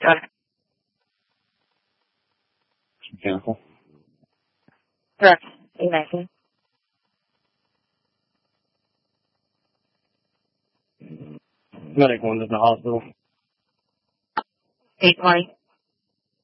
Got it. Mechanical. Correct. 819. Medic 1 to the hospital. 820.